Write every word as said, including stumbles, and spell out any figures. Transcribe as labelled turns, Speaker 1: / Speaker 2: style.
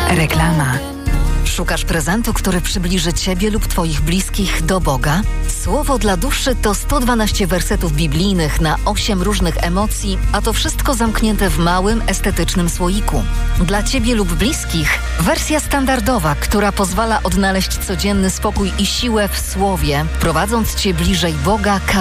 Speaker 1: Reklama. Szukasz prezentu, który przybliży Ciebie lub Twoich bliskich do Boga? Słowo dla duszy to sto dwanaście wersetów biblijnych na osiem różnych emocji, a to wszystko zamknięte w małym, estetycznym słoiku. Dla Ciebie lub bliskich wersja standardowa, która pozwala odnaleźć codzienny spokój i siłę w Słowie, prowadząc Cię bliżej Boga